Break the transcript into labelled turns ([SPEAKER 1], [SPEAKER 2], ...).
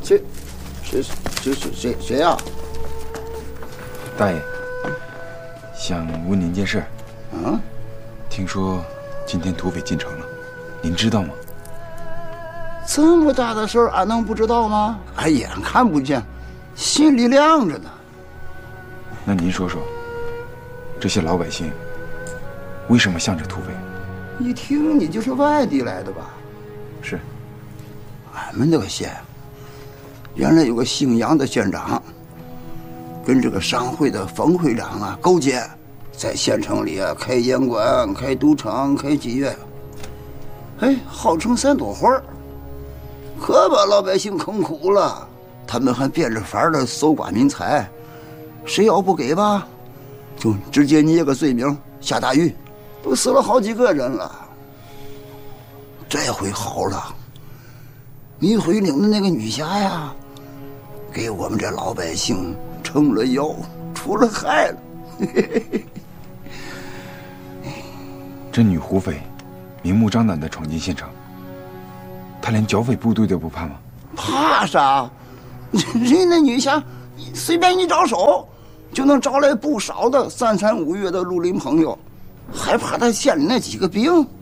[SPEAKER 1] 谁呀？
[SPEAKER 2] 大爷，想问您件事。
[SPEAKER 1] 嗯？
[SPEAKER 2] 听说今天土匪进城了，您知道吗？
[SPEAKER 1] 这么大的事儿，俺能不知道吗？俺眼看不见，心里亮着呢。
[SPEAKER 2] 那您说说，这些老百姓为什么向着土匪？
[SPEAKER 1] 一听你就是外地来的吧？
[SPEAKER 2] 是。
[SPEAKER 1] 俺们这个县原来有个姓杨的县长，跟这个商会的冯会长啊勾结，在县城里啊开烟馆、开赌场、开妓院，哎，号称3朵花，可把老百姓坑苦了。他们还变着法的搜刮民财，谁要不给吧，就直接捏个罪名下大狱，都死了好几个人了。这回好了，米腿岭的那个女侠呀，给我们这老百姓撑了腰，除了害了。
[SPEAKER 2] 这女胡匪明目张胆地闯进县城，她连剿匪部队都不怕吗？
[SPEAKER 1] 怕啥？人那女侠随便一招手，就能招来不少的3、3、5月的绿林朋友，还怕她县里那几个兵？